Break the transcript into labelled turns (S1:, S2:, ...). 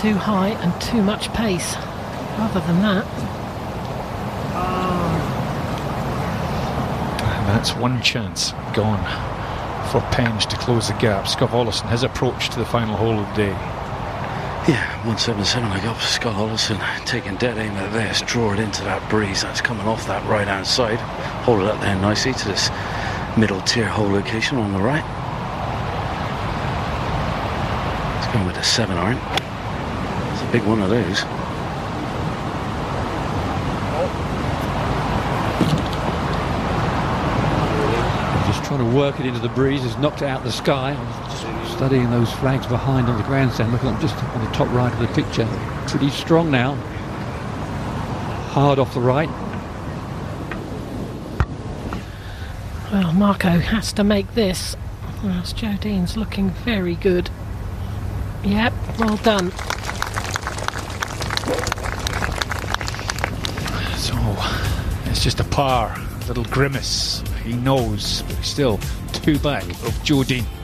S1: too high and too much pace. Other than that.
S2: And that's one chance gone for Penge to close the gap. Scott Ollison, his approach to the final hole of the day.
S3: Yeah, 177 I got for Scott Ollison, taking dead aim at this, draw it into that breeze that's coming off that right hand side, hold it up there nicely to this middle tier hole location on the right. It's going with a 7 iron. It's a big one of those.
S4: Just trying to work it into the breeze. Has knocked it out of the sky. Just studying those flags behind on the grandstand. Look at them just on the top right of the picture. Pretty strong now. Hard off the right.
S1: Well, Marco has to make this. Well, Jodine's looking very good. Yep, well done.
S2: So it's just a par, a little grimace. He knows, but he's still 2 back of Jodine.